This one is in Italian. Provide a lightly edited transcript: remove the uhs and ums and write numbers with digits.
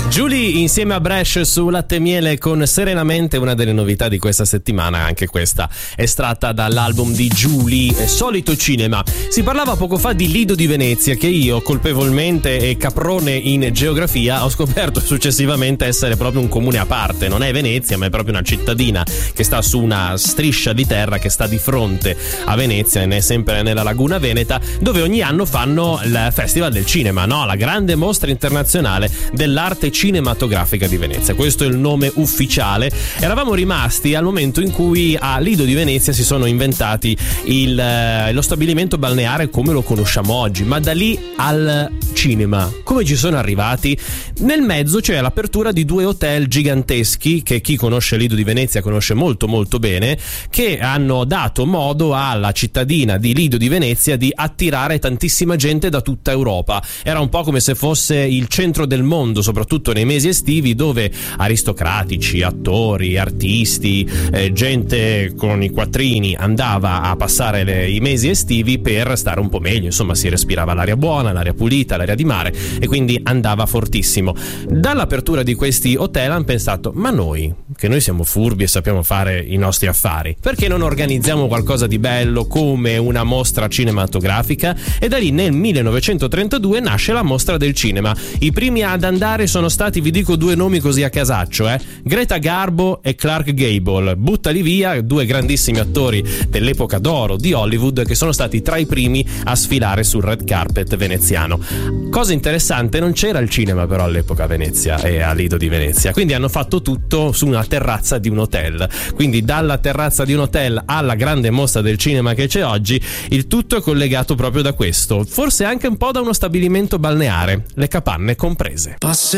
Julie insieme a Bresh su Latte e Miele con Serenamente, una delle novità di questa settimana, anche questa estratta dall'album di Julie, Solito Cinema. Si parlava poco fa di Lido di Venezia, che io colpevolmente e caprone in geografia ho scoperto successivamente essere proprio un comune a parte. Non è Venezia, ma è proprio una cittadina che sta su una striscia di terra che sta di fronte a Venezia, e è sempre nella laguna veneta, dove ogni anno fanno il Festival del Cinema, no? La grande mostra internazionale dell'arte cinematografica di Venezia. Questo è il nome ufficiale. Eravamo rimasti al momento in cui a Lido di Venezia si sono inventati lo stabilimento balneare come lo conosciamo oggi, ma da lì al cinema come ci sono arrivati? Nel mezzo c'è l'apertura di 2 hotel giganteschi che chi conosce Lido di Venezia conosce molto molto bene, che hanno dato modo alla cittadina di Lido di Venezia di attirare tantissima gente da tutta Europa. Era un po' come se fosse il centro del mondo, soprattutto nei mesi estivi, dove aristocratici, attori, artisti, gente con i quattrini andava a passare i mesi estivi per stare un po' meglio. Insomma, si respirava l'aria buona, l'aria pulita, l'aria di mare, e quindi andava fortissimo. Dall'apertura di questi hotel hanno pensato: ma noi siamo furbi e sappiamo fare i nostri affari, perché non organizziamo qualcosa di bello come una mostra cinematografica? E da lì nel 1932 nasce la Mostra del Cinema. I primi ad andare sono stati, vi dico 2 nomi così a casaccio, Greta Garbo e Clark Gable. Buttali via, 2 grandissimi attori dell'epoca d'oro di Hollywood, che sono stati tra i primi a sfilare sul red carpet veneziano. Cosa interessante, non c'era il cinema però all'epoca a Venezia e a Lido di Venezia, quindi hanno fatto tutto su una terrazza di un hotel. Quindi dalla terrazza di un hotel alla grande mostra del cinema che c'è oggi, il tutto è collegato proprio da questo, forse anche un po' da uno stabilimento balneare, le capanne comprese.